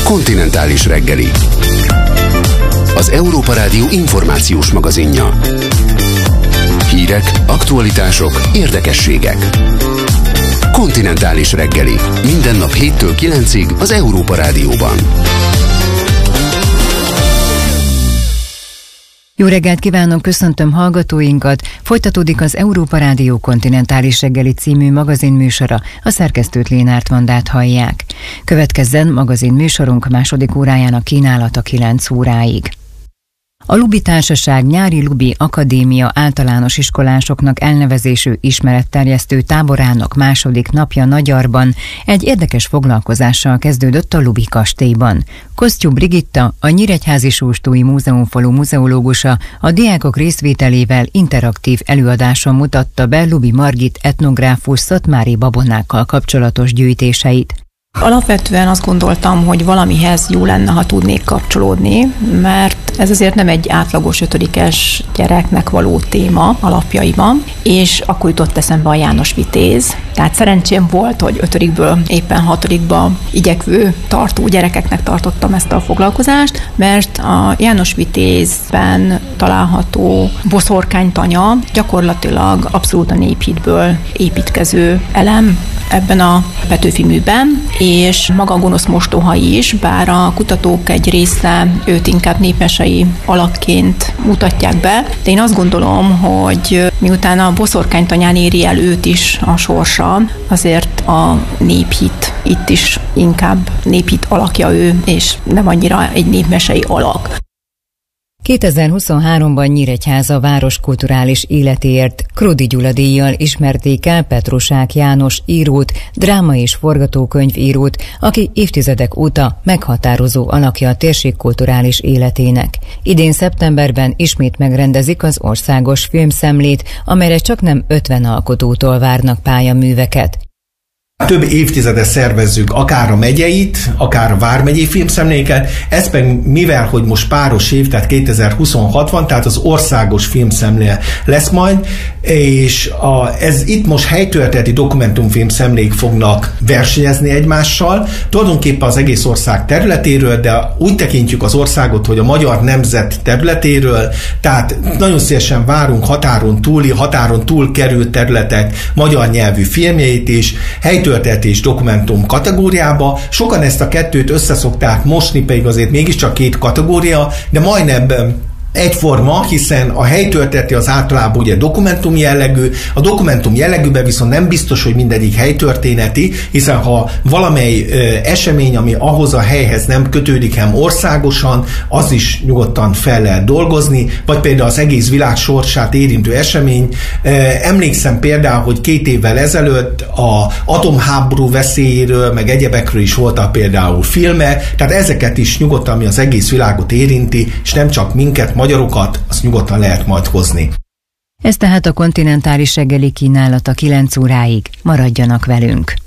Kontinentális reggeli. Az Európa Rádió információs magazinja. Hírek, aktualitások, érdekességek. Kontinentális reggeli. Minden nap 7-től 9-ig az Európa Rádióban. Jó reggelt kívánok, köszöntöm hallgatóinkat! Folytatódik az Európa Rádió Kontinentális reggeli című magazinműsora, a szerkesztőt Lénárt Vandát hallják. Következzen magazinműsorunk második órájának kínálata 9 óráig. A Lubi Társaság nyári Lubi Akadémia általános iskolásoknak elnevezésű ismeretterjesztő táborának második napja Nagyarban egy érdekes foglalkozással kezdődött a Lubi kastélyban. Kosztyú Brigitta, a Nyíregyházi Sóstói Múzeumfalu muzeológusa a diákok részvételével interaktív előadáson mutatta be Lubi Margit etnográfus szatmári babonákkal kapcsolatos gyűjtéseit. Alapvetően azt gondoltam, hogy valamihez jó lenne, ha tudnék kapcsolódni, mert ez azért nem egy átlagos 5-es gyereknek való téma alapjaiban, és akkor jutott eszembe a János Vitéz. Tehát szerencsém volt, hogy 5-ből éppen 6-ba igyekvő, tartó gyerekeknek tartottam ezt a foglalkozást, mert a János Vitézben található boszorkánytanya gyakorlatilag abszolút a néphitből építkező elem ebben a Petőfi műben, és maga a gonosz mostoha is, bár a kutatók egy része őt inkább népmesei alakként mutatják be, de én azt gondolom, hogy miután a boszorkánytanyán éri el őt is a sorsa, azért a néphit itt is inkább néphit alakja ő, és nem annyira egy népmesei alak. 2023-ban Nyíregyháza városkulturális életéért Krodi Gyula díjjal ismerték el Petrusák János írót, dráma- és forgatókönyvírót, aki évtizedek óta meghatározó alakja a térség kulturális életének. Idén szeptemberben ismét megrendezik az országos filmszemlét, amelyre csaknem 50 alkotótól várnak pályaműveket. Több évtizede szervezzük akár a megyeit, akár a vármegyei filmszemléket, ez pedig mivel, hogy most páros év, tehát 2026 van, tehát az országos filmszemlé lesz majd, és ez itt most helytörténeti dokumentumfilmszemlék fognak versenyezni egymással, tulajdonképpen az egész ország területéről, de úgy tekintjük az országot, hogy a magyar nemzet területéről, tehát nagyon szívesen várunk határon túl került területek magyar nyelvű filmjeit is, helytörténet és dokumentum kategóriába. Sokan ezt a kettőt összeszokták mosni, pedig azért mégiscsak két kategória, de majdnem egyforma, hiszen a helytörténeti az általában ugye dokumentum jellegű, a dokumentum jellegűben viszont nem biztos, hogy mindegyik helytörténeti, hiszen ha valamely esemény, ami ahhoz a helyhez nem kötődik, hanem országosan, az is nyugodtan fel lehet dolgozni, vagy például az egész világ sorsát érintő esemény. Emlékszem például, hogy 2 évvel ezelőtt a atomháború veszélyéről, meg egyebekről is voltak például filmek, tehát ezeket is nyugodtan, ami az egész világot érinti, és nem csak minket, magyarokat, azt nyugodtan lehet majd hozni. Ez tehát a kontinentális reggeli kínálata 9 óráig. Maradjanak velünk!